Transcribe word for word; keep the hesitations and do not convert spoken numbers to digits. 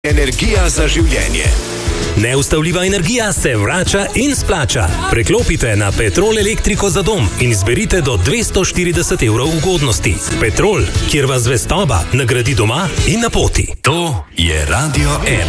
Energija za življenje. Neustavljiva energija se vrača in splača. Preklopite na Petrol elektriko za dom in izberite do dvesto štirideset evrov ugodnosti. Petrol, kjer vas zvestoba nagradi doma in na poti. To je Radio ena.